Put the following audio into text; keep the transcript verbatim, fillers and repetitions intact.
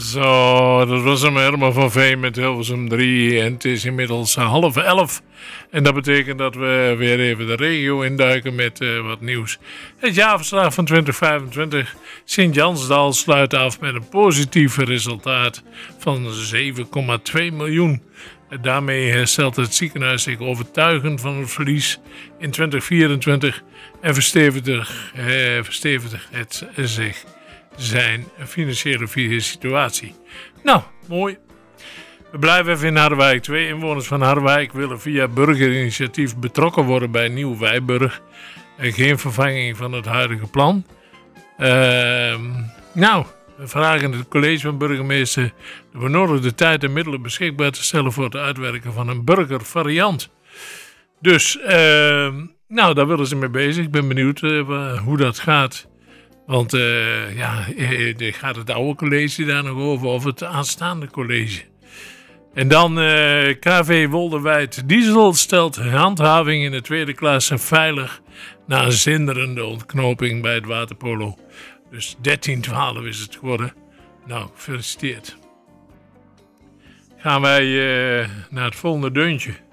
Zo, dat was hem Herman van Veen met Hilversum drie en het is inmiddels half elf. En dat betekent dat we weer even de regio induiken met uh, wat nieuws. Het jaarverslag van twintig vijfentwintig. Sint-Jansdal sluit af met een positief resultaat van zeven komma twee miljoen. Daarmee herstelt het ziekenhuis zich overtuigend van het verlies in twintig vierentwintig en verstevigt, eh, verstevigt het zich zijn financiële situatie. Nou, mooi. We blijven even in Harderwijk. Twee inwoners van Harderwijk willen via burgerinitiatief betrokken worden bij Nieuw Wijburg. Geen vervanging van het huidige plan. Uh, nou, we vragen het college van burgemeester de benodigde tijd en middelen beschikbaar te stellen voor het uitwerken van een burgervariant. Dus, uh, nou, daar willen ze mee bezig. Ik ben benieuwd uh, hoe dat gaat. Want uh, ja, gaat het oude college daar nog over of het aanstaande college? En dan uh, K V Wolderwijd Diesel stelt handhaving in de tweede klasse veilig na een zinderende ontknoping bij het waterpolo. Dus dertien twaalf is het geworden. Nou, gefeliciteerd. Gaan wij uh, naar het volgende deuntje.